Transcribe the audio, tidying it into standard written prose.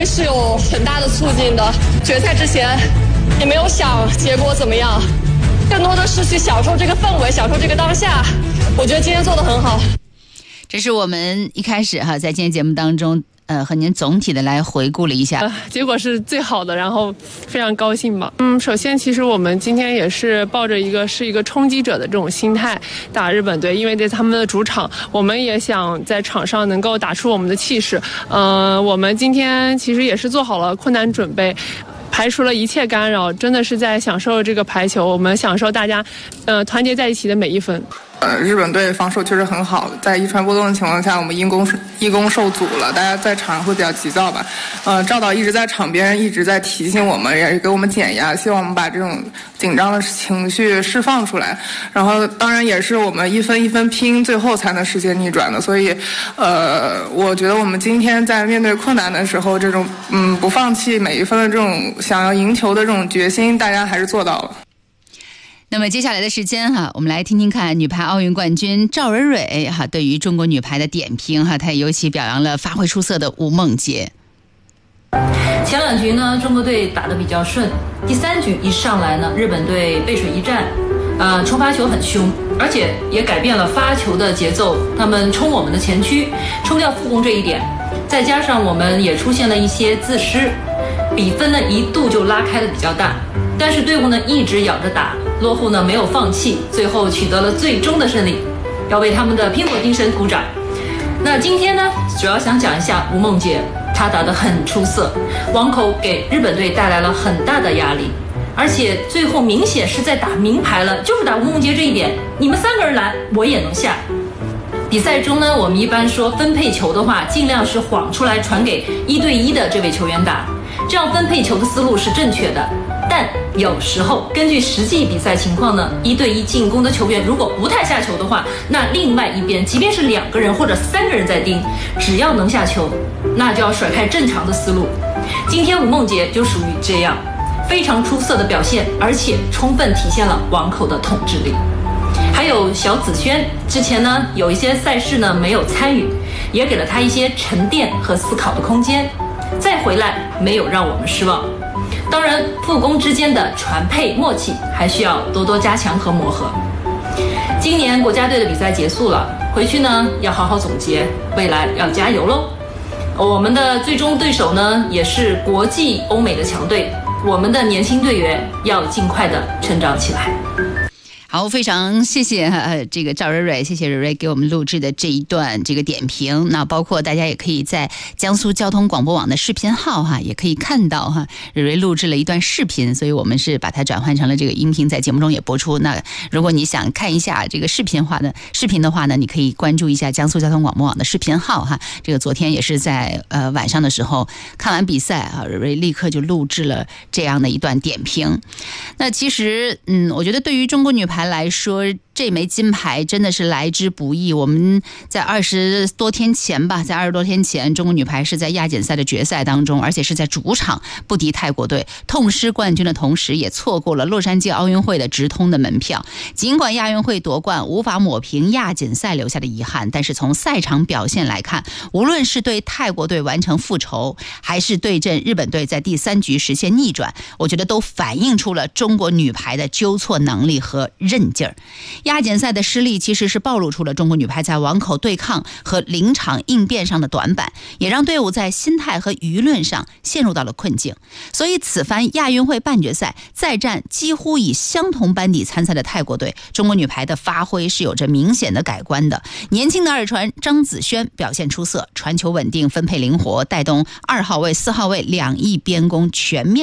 是有很大的促进的。决赛之前也没有想结果怎么样，更多的是去享受这个氛围，享受这个当下。我觉得今天做得很好。 这是我们一开始在今天节目当中和您总体的来回顾了一下， 结果是最好的，然后非常高兴吧。首先其实我们今天也是抱着一个冲击者的这种心态打日本队，因为在他们的主场，我们也想在场上能够打出我们的气势。我们今天其实也是做好了困难准备，排除了一切干扰，真的是在享受这个排球，我们享受大家团结在一起的每一分。 日本队防守确实很好，在一传波动的情况下，我们一攻受阻了，大家在场上会比较急躁吧。赵导一直在场边一直在提醒我们，也是给我们减压，希望我们把这种紧张的情绪释放出来。然后当然也是我们一分一分拼，最后才能实现逆转的。所以我觉得我们今天在面对困难的时候，这种不放弃每一分的这种想要赢球的这种决心，大家还是做到了。 那么接下来的时间我们来听听看女排奥运冠军赵蕊蕊对于中国女排的点评她也尤其表扬了发挥出色的吴梦洁。 前两局呢，中国队打得比较顺，第3局一上来呢，日本队背水一战，冲发球很凶，而且也改变了发球的节奏，他们冲我们的前区，冲掉副攻这一点，再加上我们也出现了一些自失，比分呢一度就拉开的比较大，但是队伍呢一直咬着打，落后呢没有放弃，最后取得了最终的胜利，要为他们的拼搏精神鼓掌。那今天呢，主要想讲一下吴梦洁，她打得很出色，网口给日本队带来了很大的压力，而且最后明显是在打明牌了，就是打吴梦洁这一点，你们3个人来我也能下。比赛中呢，我们一般说分配球的话，尽量是晃出来传给1对1的这位球员打，这样分配球的思路是正确的。但有时候根据实际比赛情况呢，1对1进攻的球员如果不太下球的话，那另外一边即便是2个人或者3个人在盯，只要能下球，那就要甩开正常的思路。今天吴梦洁就属于这样非常出色的表现，而且充分体现了网口的统治力。还有小紫萱，之前呢有一些赛事呢没有参与，也给了她一些沉淀和思考的空间，再回来没有让我们失望。当然副攻之间的传配默契还需要多多加强和磨合。今年国家队的比赛结束了，回去呢要好好总结，未来要加油喽。我们的最终对手呢也是国际欧美的强队，我们的年轻队员要尽快的成长起来。 好，非常谢谢这个赵蕊蕊，谢谢蕊蕊给我们录制的这一段这个点评。那包括大家也可以在江苏交通广播网的视频号也可以看到蕊蕊录制了一段视频，所以我们是把它转换成了这个音频，在节目中也播出。那如果你想看一下这个视频的话呢，你可以关注一下江苏交通广播网的视频号这个昨天也是在晚上的时候看完比赛蕊蕊立刻就录制了这样的一段点评。那其实我觉得对于中国女排来说，这枚金牌真的是来之不易。我们在20多天前，中国女排是在亚锦赛的决赛当中，而且是在主场不敌泰国队，痛失冠军的同时，也错过了洛杉矶奥运会的直通的门票。尽管亚运会夺冠无法抹平亚锦赛留下的遗憾，但是从赛场表现来看，无论是对泰国队完成复仇，还是对阵日本队在第3局实现逆转，我觉得都反映出了中国女排的纠错能力和韧劲儿。亚锦赛的失利其实是暴露出了中国女排在网口对抗和临场应变上的短板，也让队伍在心态和舆论上陷入到了困境。所以此番亚运会半决赛再战几乎以相同班底参赛的泰国队，中国女排的发挥是有着明显的改观的。年轻的二传张子萱表现出色，传球稳定，分配灵活，带动2号位4号位两翼边攻全面